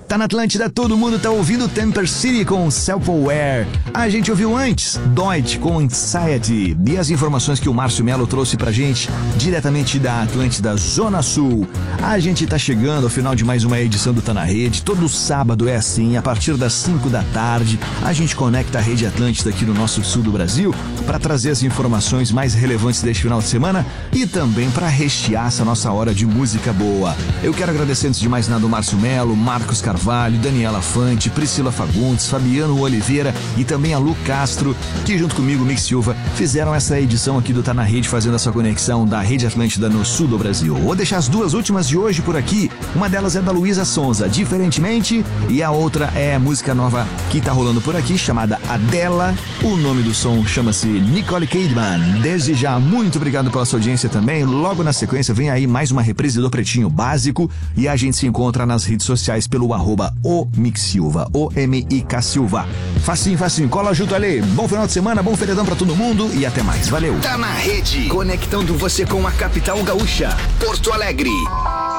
Tá na Atlântida, todo mundo tá ouvindo Temper City com Self-Aware. A gente ouviu antes Deutsch com Anxiety. E as informações que o Márcio Melo trouxe pra gente diretamente da Atlântida Zona Sul. A gente tá chegando ao final de mais uma edição do Tá na Rede. Todo sábado é assim, a partir das 5 da tarde, a gente conecta a Rede Atlântida aqui no nosso sul do Brasil para trazer as informações mais relevantes deste final de semana e também para rechear essa nossa hora de música boa. Eu quero agradecer antes de mais nada o Márcio Melo, Marcos Carvalho, Daniela Fante, Priscila Fagundes, Fabiano Oliveira e também a Lu Castro, que junto comigo, Mick Silva, fizeram essa edição aqui do Tá na Rede, fazendo essa conexão da Rede Atlântida no sul do Brasil. Vou deixar as duas últimas de hoje por aqui. Uma delas é da Luísa Sonza, Diferentemente, e a outra é a música nova que tá rolando por aqui, chamada Adela. O nome do som chama-se Nicole Kidman. Desde já, muito obrigado pela sua audiência também. Logo na sequência vem aí mais uma reprise do Pretinho Básico e a gente se encontra nas redes sociais pelo @omicsilva, O-M-I-K Silva. Facinho, cola junto ali. Bom final de semana, bom feriadão pra todo mundo e até mais. Valeu. Tá na Rede, conectando você com a capital gaúcha, Porto Alegre.